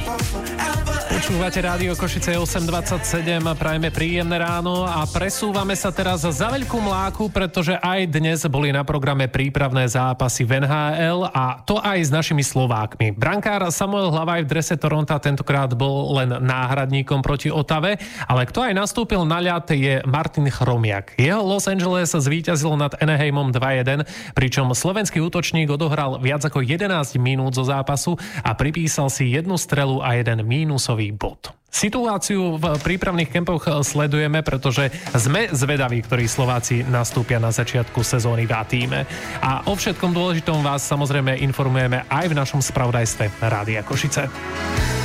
Počúvate Rádio Košice 8:27, prajeme príjemné ráno a presúvame sa teraz za veľkú mláku, pretože aj dnes boli na programe prípravné zápasy v NHL a to aj s našimi Slovákmi. Brankár Samuel Hlavaj v drese Toronta tentokrát bol len náhradníkom proti Otave, ale kto aj nastúpil na ľad je Martin Chromiak. Jeho Los Angeles zvíťazil nad Anaheimom 2-1, pričom slovenský útočník odohral viac ako 11 minút zo zápasu a pripísal si jednu strelu a jeden mínusový bod. Situáciu v prípravných kempoch sledujeme, pretože sme zvedaví, ktorí Slováci nastúpia na začiatku sezóny v A-tíme. A o všetkom dôležitom vás samozrejme informujeme aj v našom spravodajstve Rádia Košice.